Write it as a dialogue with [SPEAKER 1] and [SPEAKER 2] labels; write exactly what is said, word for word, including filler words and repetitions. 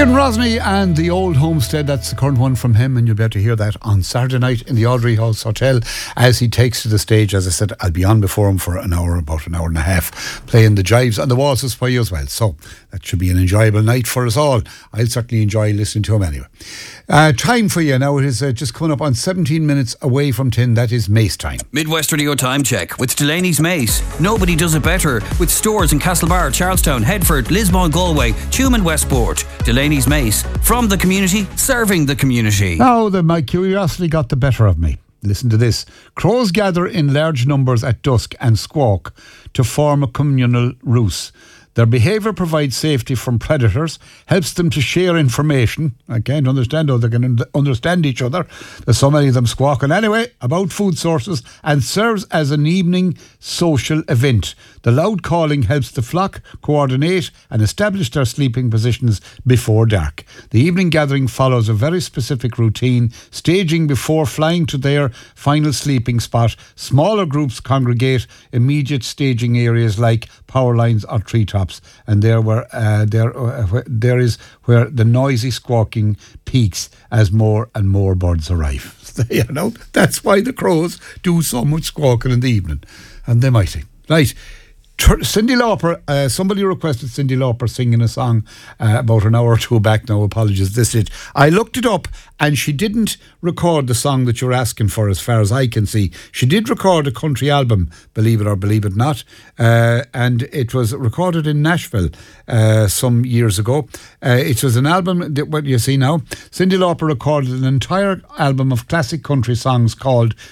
[SPEAKER 1] Kieran Rosny and the Old Homestead, that's the current one from him, and you'll be able to hear that on Saturday night in the Audrey House Hotel as he takes to the stage. As I said, I'll be on before him for an hour, about an hour and a half, playing the jives and the waltzes for you as well. So that should be an enjoyable night for us all. I'll certainly enjoy listening to him anyway. Uh, time for you now. It is uh, just coming up on seventeen minutes away from ten. That is Mace time.
[SPEAKER 2] Midwest Radio Time Check with Delaney's Mace. Nobody does it better, with stores in Castlebar, Charlestown, Headford, Lismore, Galway, Tuam and Westport. Delaney's Mace, from the community, serving the community.
[SPEAKER 1] Now, the, my curiosity got the better of me. Listen to this. Crows gather in large numbers at dusk and squawk to form a communal roost. Their behaviour provides safety from predators, helps them to share information. I can't understand how they can understand each other. There's so many of them squawking anyway about food sources, and serves as an evening social event. The loud calling helps the flock coordinate and establish their sleeping positions before dark. The evening gathering follows a very specific routine, staging before flying to their final sleeping spot. Smaller groups congregate immediate staging areas like power lines or treetops. And there were uh, there uh, where, there is where the noisy squawking peaks as more and more birds arrive. You know, that's why the crows do so much squawking in the evening, and they might. Right. Cyndi Lauper, uh, somebody requested Cyndi Lauper singing a song uh, about an hour or two back now. Apologies, this is it. I looked it up and she didn't record the song that you're asking for, as far as I can see. She did record a country album, believe it or believe it not, uh, and it was recorded in Nashville uh, some years ago. Uh, it was an album, that, what you see now, Cyndi Lauper recorded an entire album of classic country songs called